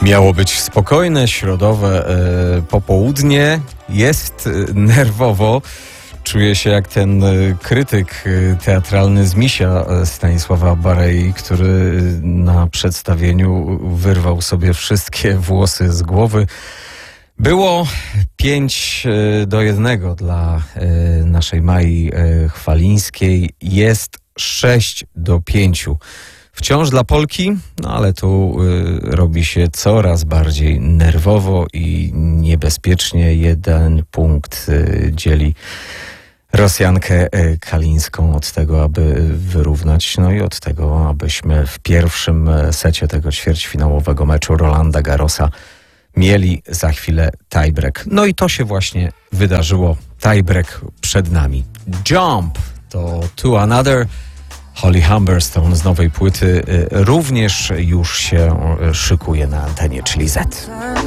Miało być spokojne, środowe popołudnie. Jest nerwowo. Czuję się jak ten krytyk teatralny z Misia Stanisława Barei, który na przedstawieniu wyrwał sobie wszystkie włosy z głowy. Było 5-1 dla naszej Mai Chwalińskiej. Jest 6-5. Wciąż dla Polki, no ale tu robi się coraz bardziej nerwowo i niebezpiecznie. 1 punkt dzieli Rosjankę Kalińską od tego, aby wyrównać, no i od tego, abyśmy w pierwszym secie tego ćwierćfinałowego meczu Rolanda Garrosa mieli za chwilę tiebreak. No i to się właśnie wydarzyło. Tiebreak przed nami. Jump to To Another. Holly Humberstone z nowej płyty również już się szykuje na antenie, czyli Z.